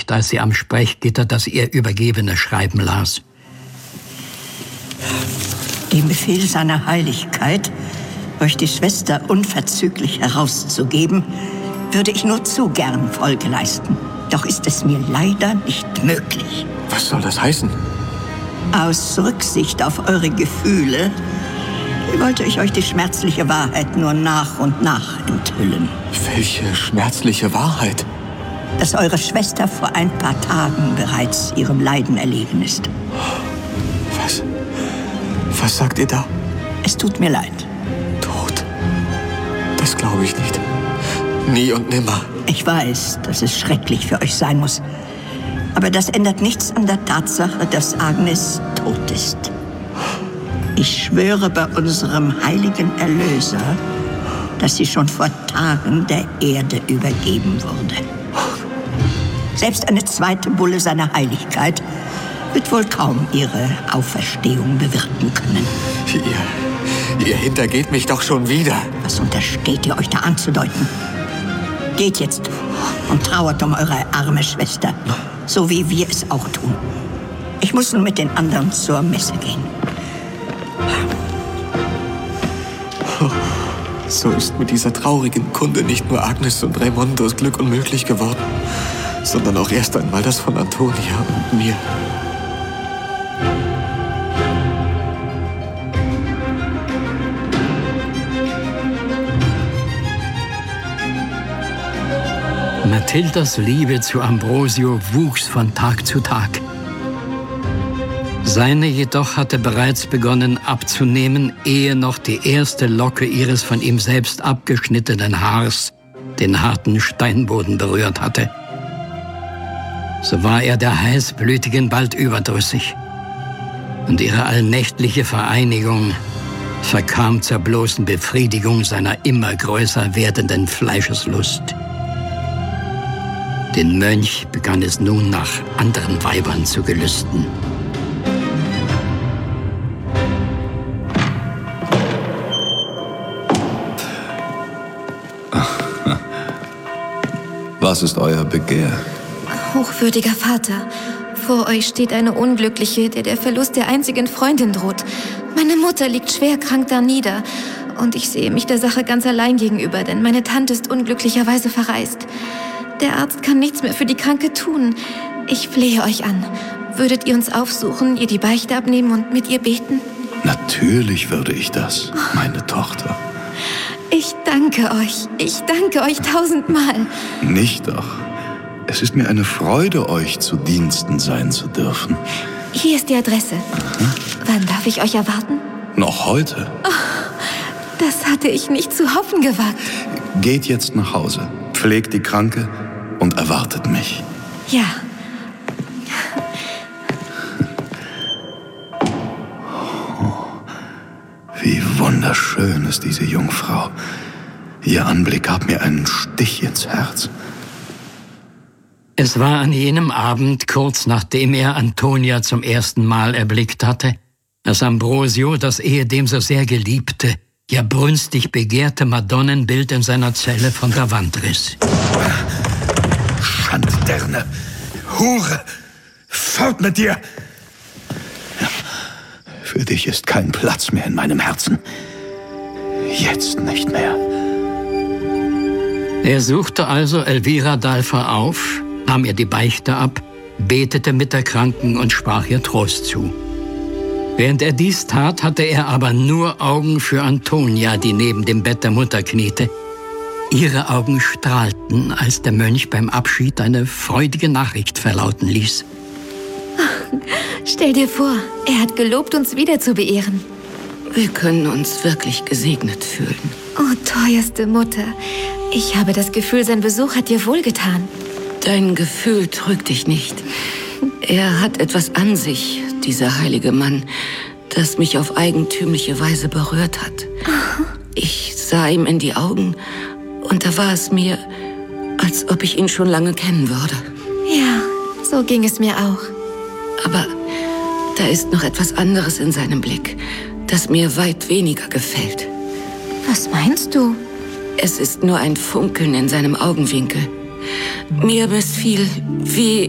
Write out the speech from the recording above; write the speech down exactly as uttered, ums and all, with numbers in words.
gedacht, als sie am Sprechgitter das ihr übergebene Schreiben las. Dem Befehl seiner Heiligkeit, euch die Schwester unverzüglich herauszugeben, würde ich nur zu gern Folge leisten. Doch ist es mir leider nicht möglich. Was soll das heißen? Aus Rücksicht auf eure Gefühle wollte ich euch die schmerzliche Wahrheit nur nach und nach enthüllen. Welche schmerzliche Wahrheit? Dass eure Schwester vor ein paar Tagen bereits ihrem Leiden erlegen ist. Was? Was sagt ihr da? Es tut mir leid. Tod? Das glaube ich nicht. Nie und nimmer. Ich weiß, dass es schrecklich für euch sein muss. Aber das ändert nichts an der Tatsache, dass Agnes tot ist. Ich schwöre bei unserem heiligen Erlöser, dass sie schon vor Tagen der Erde übergeben wurde. Selbst eine zweite Bulle seiner Heiligkeit wird wohl kaum ihre Auferstehung bewirken können. Ihr, ihr hintergeht mich doch schon wieder. Was untersteht ihr euch da anzudeuten? Geht jetzt und trauert um eure arme Schwester, so wie wir es auch tun. Ich muss nun mit den anderen zur Messe gehen. So ist mit dieser traurigen Kunde nicht nur Agnes und Raimondos Glück unmöglich geworden, sondern auch erst einmal das von Antonia und mir. Mathildas Liebe zu Ambrosio wuchs von Tag zu Tag. Seine jedoch hatte bereits begonnen abzunehmen, ehe noch die erste Locke ihres von ihm selbst abgeschnittenen Haars den harten Steinboden berührt hatte. So war er der Heißblütigen bald überdrüssig, und ihre allnächtliche Vereinigung verkam zur bloßen Befriedigung seiner immer größer werdenden Fleischeslust. Den Mönch begann es nun nach anderen Weibern zu gelüsten. Was ist euer Begehr? Hochwürdiger Vater, vor euch steht eine Unglückliche, der der Verlust der einzigen Freundin droht. Meine Mutter liegt schwer krank da nieder und ich sehe mich der Sache ganz allein gegenüber, denn meine Tante ist unglücklicherweise verreist. Der Arzt kann nichts mehr für die Kranke tun. Ich flehe euch an. Würdet ihr uns aufsuchen, ihr die Beichte abnehmen und mit ihr beten? Natürlich würde ich das, meine Tochter. Ich danke euch. Ich danke euch tausendmal. Nicht doch. Es ist mir eine Freude, euch zu Diensten sein zu dürfen. Hier ist die Adresse. Aha. Wann darf ich euch erwarten? Noch heute. Oh, das hatte ich nicht zu hoffen gewagt. Geht jetzt nach Hause, pflegt die Kranke und erwartet mich. Ja. Wie wunderschön ist diese Jungfrau. Ihr Anblick gab mir einen Stich ins Herz. Es war an jenem Abend, kurz nachdem er Antonia zum ersten Mal erblickt hatte, dass Ambrosio das ehedem so sehr geliebte, ja brünstig begehrte Madonnenbild in seiner Zelle von der Wand riss. Schanddirne! Hure! Fort mit dir! Für dich ist kein Platz mehr in meinem Herzen. Jetzt nicht mehr. Er suchte also Elvira Dalfa auf, nahm ihr die Beichte ab, betete mit der Kranken und sprach ihr Trost zu. Während er dies tat, hatte er aber nur Augen für Antonia, die neben dem Bett der Mutter kniete. Ihre Augen strahlten, als der Mönch beim Abschied eine freudige Nachricht verlauten ließ. Stell dir vor, er hat gelobt, uns wieder zu beehren. Wir können uns wirklich gesegnet fühlen. Oh, teuerste Mutter. Ich habe das Gefühl, sein Besuch hat dir wohlgetan. Dein Gefühl trügt dich nicht. Er hat etwas an sich, dieser heilige Mann, das mich auf eigentümliche Weise berührt hat. Oh. Ich sah ihm in die Augen und da war es mir, als ob ich ihn schon lange kennen würde. Ja, so ging es mir auch. Aber da ist noch etwas anderes in seinem Blick, das mir weit weniger gefällt. Was meinst du? Es ist nur ein Funkeln in seinem Augenwinkel. Mir missfiel, wie